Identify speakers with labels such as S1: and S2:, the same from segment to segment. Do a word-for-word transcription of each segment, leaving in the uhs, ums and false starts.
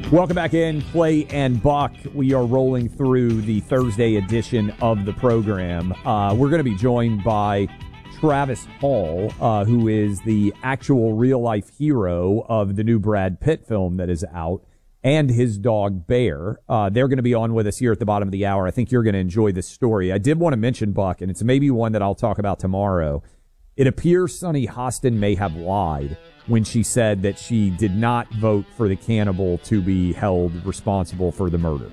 S1: Welcome back in, Clay and Buck. We are rolling through the Thursday edition of the program. Uh, we're going to be joined by Travis Hall, uh, who is the actual real-life hero of the new Brad Pitt film that is out, and his dog, Bear. Uh, they're going to be on with us here at the bottom of the hour. I think you're going to enjoy this story. I did want to mention, Buck, and it's maybe one that I'll talk about tomorrow. It appears Sunny Hostin may have lied when she said that she did not vote for the cannibal to be held responsible for the murder.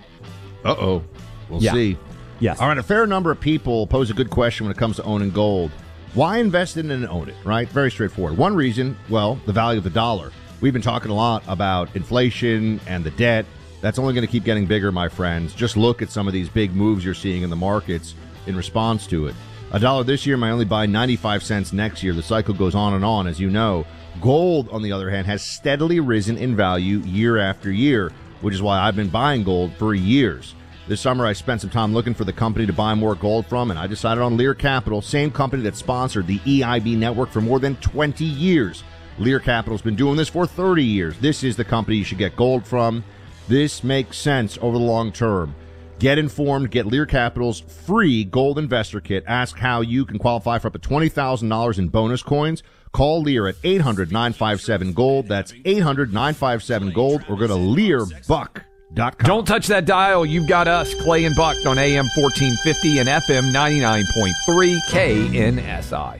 S2: Uh-oh. We'll
S1: yeah.
S2: see.
S1: Yes.
S2: All right, a fair number of people pose a good question when it comes to owning gold. Why invest in it and own it, right? Very straightforward. One reason, well, the value of the dollar. We've been talking a lot about inflation and the debt. That's only going to keep getting bigger, my friends. Just look at some of these big moves you're seeing in the markets in response to it. A dollar this year might only buy ninety-five cents next year. The cycle goes on and on, as you know. Gold, on the other hand, has steadily risen in value year after year, which is why I've been buying gold for years. This summer, I spent some time looking for the company to buy more gold from, and I decided on Lear Capital, same company that sponsored the E I B network for more than twenty years. Lear Capital's been doing this for thirty years. This is the company you should get gold from. This makes sense over the long term. Get informed. Get Lear Capital's free gold investor kit. Ask how you can qualify for up to twenty thousand dollars in bonus coins. Call Lear at eight hundred nine five seven gold. That's eight hundred nine five seven gold, or go to lear buck dot com.
S1: Don't touch that dial. You've got us, Clay and Buck, on A M fourteen fifty and F M ninety-nine point three K N S I.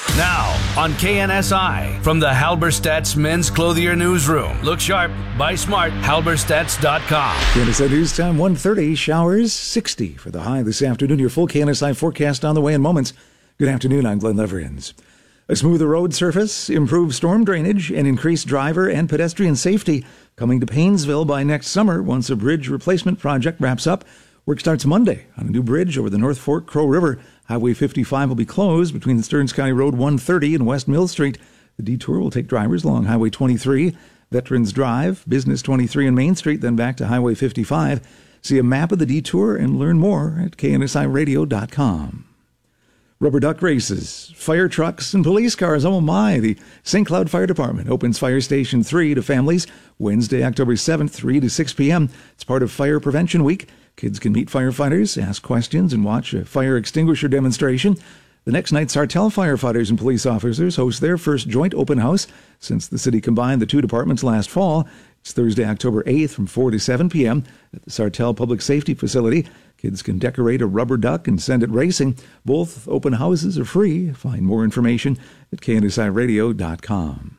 S3: Now on K N S I from the Halberstadt's Men's Clothier Newsroom. Look sharp, buy smart, halberstadts dot com.
S4: K N S I News Time, one thirty, showers, sixty for the high this afternoon. Your full K N S I forecast on the way in moments. Good afternoon, I'm Glenn Leverins. A smoother road surface, improved storm drainage, and increased driver and pedestrian safety coming to Paynesville by next summer once a bridge replacement project wraps up. Work starts Monday on a new bridge over the North Fork Crow River. Highway fifty-five will be closed between Stearns County Road one thirty and West Mill Street. The detour will take drivers along Highway twenty-three, Veterans Drive, Business twenty-three, and Main Street, then back to Highway fifty-five. See a map of the detour and learn more at K N S I radio dot com. Rubber duck races, fire trucks, and police cars. Oh my, the Saint Cloud Fire Department opens Fire Station three to families Wednesday, October seventh, three to six p.m. It's part of Fire Prevention Week. Kids can meet firefighters, ask questions, and watch a fire extinguisher demonstration. The next night, Sartell firefighters and police officers host their first joint open house since the city combined the two departments last fall. It's Thursday, October eighth from four to seven p.m. at the Sartell Public Safety Facility. Kids can decorate a rubber duck and send it racing. Both open houses are free. Find more information at K N S I radio dot com.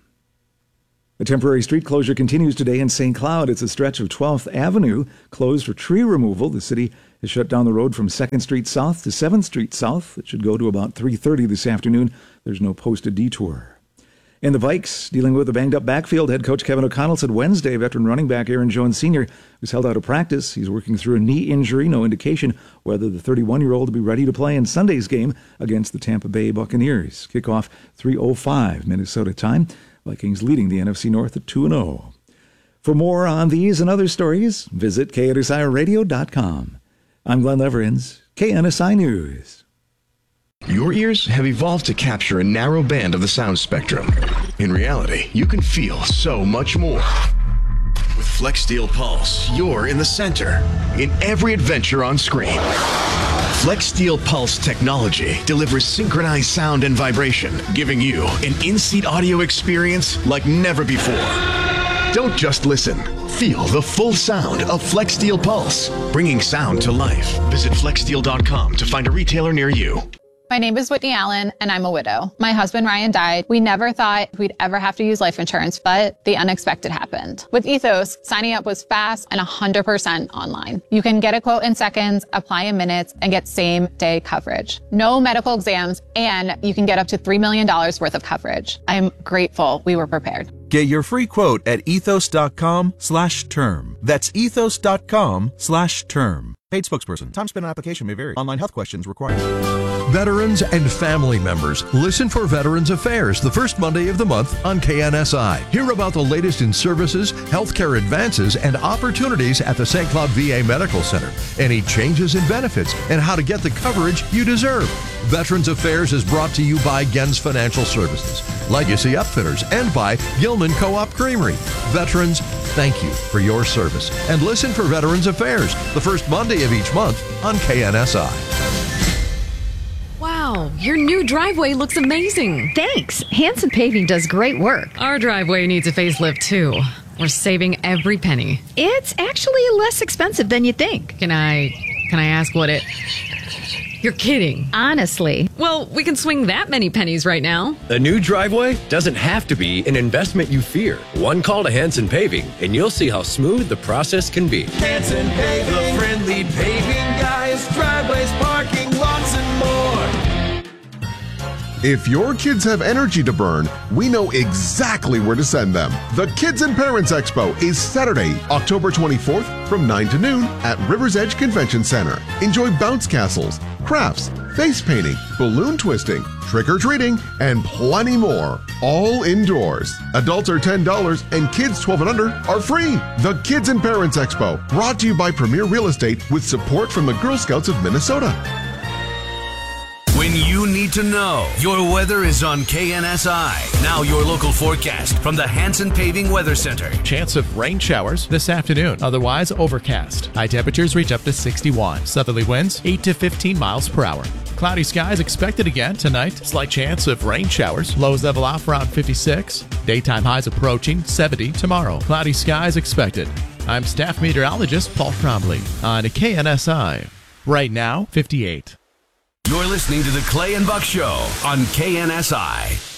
S4: A temporary street closure continues today in Saint Cloud. It's a stretch of twelfth Avenue closed for tree removal. The city has shut down the road from second Street South to seventh Street South. It should go to about three thirty this afternoon. There's no posted detour. And the Vikes, dealing with a banged-up backfield, head coach Kevin O'Connell said Wednesday veteran running back Aaron Jones Senior was held out of practice. He's working through a knee injury. No indication whether the thirty-one-year-old will be ready to play in Sunday's game against the Tampa Bay Buccaneers. Kickoff three oh five Minnesota time. Vikings leading the N F C North at two and oh. For more on these and other stories, visit K N S I radio dot com. I'm Glenn Leverins, K N S I News.
S5: Your ears have evolved to capture a narrow band of the sound spectrum. In reality, you can feel so much more. With FlexSteel Pulse, you're in the center, in every adventure on screen. FlexSteel Pulse technology delivers synchronized sound and vibration, giving you an in-seat audio experience like never before. Don't just listen. Feel the full sound of FlexSteel Pulse, bringing sound to life. Visit flex steel dot com to find a retailer near you.
S6: My name is Whitney Allen, and I'm a widow. My husband, Ryan, died. We never thought we'd ever have to use life insurance, but the unexpected happened. With Ethos, signing up was fast and one hundred percent online. You can get a quote in seconds, apply in minutes, and get same-day coverage. No medical exams, and you can get up to three million dollars worth of coverage. I'm grateful we were prepared.
S7: Get your free quote at ethos.com slash term. That's ethos.com slash term. Paid spokesperson. Time spent on application may vary. Online health questions required.
S8: Veterans and family members, listen for Veterans Affairs the first Monday of the month on K N S I. Hear about the latest in services, healthcare advances, and opportunities at the Saint Cloud V A Medical Center. Any changes in benefits and how to get the coverage you deserve. Veterans Affairs is brought to you by Gens Financial Services, Legacy Upfitters, and by Gilman Co-op Creamery. Veterans, thank you for your service. And listen for Veterans Affairs, the first Monday of each month on K N S I.
S9: Wow, your new driveway looks amazing.
S10: Thanks. Hanson Paving does great work.
S9: Our driveway needs a facelift, too. We're saving every penny.
S10: It's actually less expensive than you think.
S9: Can I, can I ask what it... You're kidding.
S10: Honestly.
S9: Well, we can swing that many pennies right now.
S11: A new driveway doesn't have to be an investment you fear. One call to Hanson Paving, and you'll see how smooth the process can be.
S12: Hanson Paving, the friendly paving guys, driveways, parking lots, and more.
S13: If your kids have energy to burn, we know exactly where to send them. The Kids and Parents Expo is Saturday, October twenty-fourth from nine to noon at River's Edge Convention Center. Enjoy bounce castles, crafts, face painting, balloon twisting, trick-or-treating, and plenty more. All indoors. Adults are ten dollars and kids twelve and under are free. The Kids and Parents Expo, brought to you by Premier Real Estate with support from the Girl Scouts of Minnesota.
S3: When you need to know, your weather is on K N S I. Now your local forecast from the Hanson Paving Weather Center.
S14: Chance of rain showers this afternoon. Otherwise overcast. High temperatures reach up to sixty-one. Southerly winds eight to fifteen miles per hour. Cloudy skies expected again tonight. Slight chance of rain showers. Lows level off around fifty-six. Daytime highs approaching seventy tomorrow. Cloudy skies expected. I'm staff meteorologist Paul Trombley on K N S I. Right now, fifty-eight.
S3: You're listening to the Clay and Buck Show on K N S I.